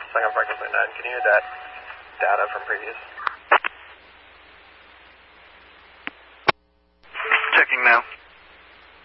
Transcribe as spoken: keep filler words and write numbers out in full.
Second Park Complete nine, can you hear that data from previous? Checking now.